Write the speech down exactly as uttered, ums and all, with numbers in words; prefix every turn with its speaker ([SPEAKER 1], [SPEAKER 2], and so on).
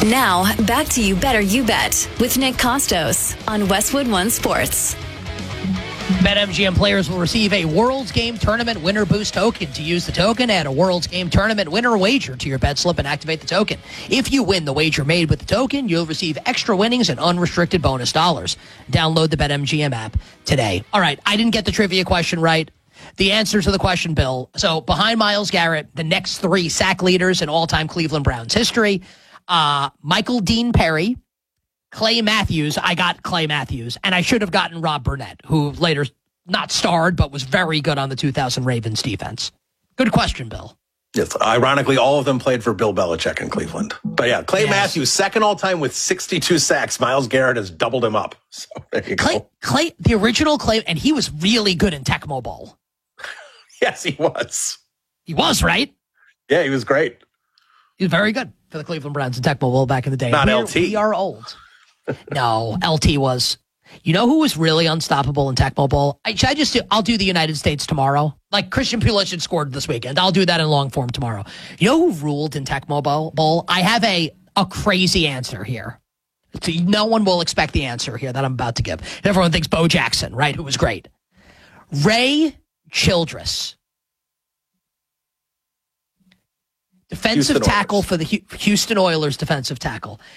[SPEAKER 1] And now, back to You Better You Bet with Nick Costos on Westwood One Sports.
[SPEAKER 2] BetMGM players will receive a World's Game Tournament Winner Boost token. To use the token, add a World's Game Tournament Winner wager to your bet slip and activate the token. If you win the wager made with the token, you'll receive extra winnings and unrestricted bonus dollars. Download the BetMGM app today. All right, I didn't get the trivia question right. The answer to the question, Bill. So behind Myles Garrett, the next three sack leaders in all-time Cleveland Browns history, uh, Michael Dean Perry, Clay Matthews. I got Clay Matthews, and I should have gotten Rob Burnett, who later not starred, but was very good on the two thousand Ravens defense. Good question, Bill.
[SPEAKER 3] Yes, ironically, all of them played for Bill Belichick in Cleveland. But yeah, Clay yes. Matthews, second all-time with sixty-two sacks. Myles Garrett has doubled him up. So there you
[SPEAKER 2] Clay,
[SPEAKER 3] go.
[SPEAKER 2] Clay, the original Clay, and he was really good in Tecmo Bowl.
[SPEAKER 3] Yes, he was.
[SPEAKER 2] He was, right?
[SPEAKER 3] Yeah, he was great.
[SPEAKER 2] He was very good for the Cleveland Browns in Tecmo Bowl back in the day.
[SPEAKER 3] Not
[SPEAKER 2] We're,
[SPEAKER 3] L T.
[SPEAKER 2] We are old. No, L T was. You know who was really unstoppable in Tecmo Bowl? I, should I just do, I'll do the United States tomorrow. Like Christian Pulisic scored this weekend. I'll do that in long form tomorrow. You know who ruled in Tecmo Bowl? I have a, a crazy answer here. So no one will expect the answer here that I'm about to give. Everyone thinks Bo Jackson, right? Who was great. Ray Childress. Defensive
[SPEAKER 3] Houston
[SPEAKER 2] tackle
[SPEAKER 3] Oilers.
[SPEAKER 2] for the Houston Oilers defensive tackle.